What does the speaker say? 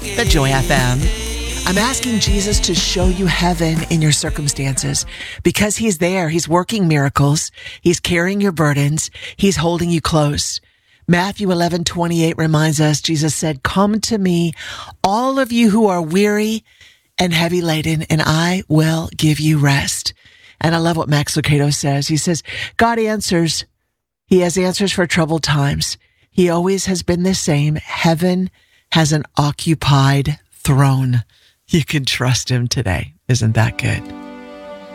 The Joy FM. I'm asking Jesus to show you heaven in your circumstances because he's there. He's working miracles. He's carrying your burdens. He's holding you close. Matthew 11:28 reminds us, Jesus said, "Come to me, all of you who are weary and heavy laden, and I will give you rest." And I love what Max Lucado says. He says, God answers. He has answers for troubled times. He always has been the same. Heaven has an occupied throne. You can trust him today. Isn't that good?